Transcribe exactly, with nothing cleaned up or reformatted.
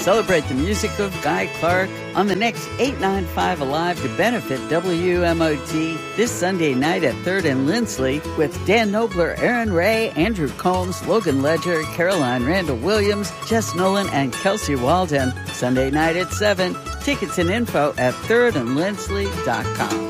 Celebrate the music of Guy Clark on the next eight ninety-five Alive to benefit W M O T this Sunday night at third and Lindsley with Dan Nobler, Aaron Ray, Andrew Combs, Logan Ledger, Caroline Randall Williams, Jess Nolan, and Kelsey Walden. Sunday night at seven. Tickets and info at third and lindsley dot com.